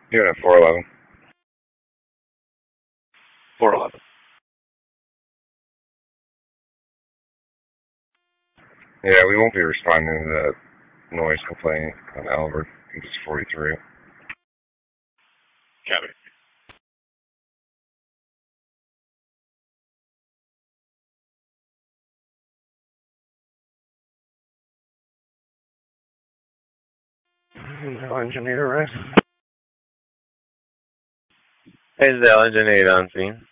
You're at 411. 411. Yeah, we won't be responding to that noise complaint on Albert. I think it's 43. Copy. No engineer, right? Is the engineer on scene?